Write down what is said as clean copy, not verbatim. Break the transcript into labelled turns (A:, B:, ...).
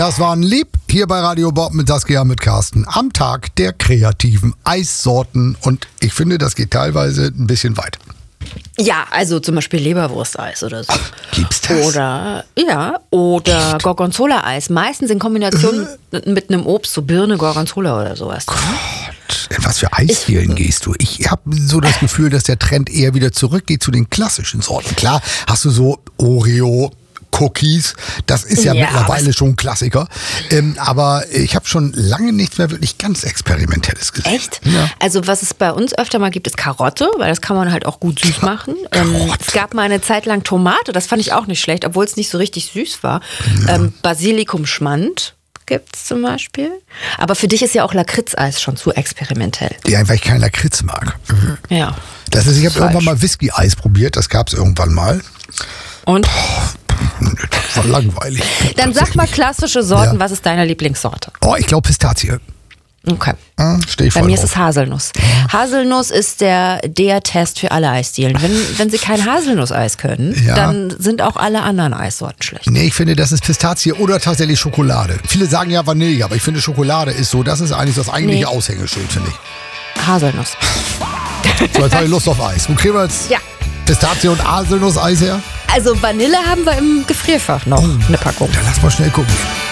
A: Das war ein Lieb hier bei Radio Bob mit Saskia, mit Carsten. Am Tag der kreativen Eissorten. Und ich finde, das geht teilweise ein bisschen weit.
B: Ja, also zum Beispiel Leberwursteis oder so.
A: Ach, gibt's das?
B: Oder Gorgonzola-Eis. Meistens in Kombination mit einem Obst, so Birne, Gorgonzola oder sowas.
A: Gott, in was für Eisdielen gehst du? Ich habe so das Gefühl, dass der Trend eher wieder zurückgeht zu den klassischen Sorten. Klar, hast du so Oreo, Cookies, das ist ja mittlerweile schon ein Klassiker. Aber ich habe schon lange nichts mehr wirklich ganz Experimentelles gesehen.
B: Echt?
A: Ja.
B: Also was es bei uns öfter mal gibt, ist Karotte, weil das kann man halt auch gut süß machen. Es gab mal eine Zeit lang Tomate, das fand ich auch nicht schlecht, obwohl es nicht so richtig süß war. Basilikum-Schmand gibt's zum Beispiel. Aber für dich ist ja auch Lakritzeis schon zu experimentell.
A: Ja, weil ich keinen Lakritz mag.
B: Ja.
A: Ich habe irgendwann mal Whisky-Eis probiert, das gab es irgendwann mal.
B: Und?
A: Das war langweilig.
B: Dann sag mal klassische Sorten, was ist deine Lieblingssorte?
A: Oh, ich glaube Pistazie.
B: Okay.
A: Steh ich voll
B: Bei mir
A: drauf.
B: ist es Haselnuss. Haselnuss ist der Test für alle Eisdielen. Wenn sie kein Haselnusseis können, dann sind auch alle anderen Eissorten schlecht.
A: Nee, ich finde, das ist Pistazie oder tatsächlich Schokolade. Viele sagen ja Vanille, aber ich finde Schokolade ist so, das ist eigentlich das eigentliche Aushängeschild, finde ich.
B: Haselnuss.
A: So, jetzt habe ich Lust auf Eis. Wo kriegen wir jetzt Pistazie und Haselnuss-Eis her?
B: Also Vanille haben wir im Gefrierfach noch, eine Packung.
A: Dann lass mal schnell gucken.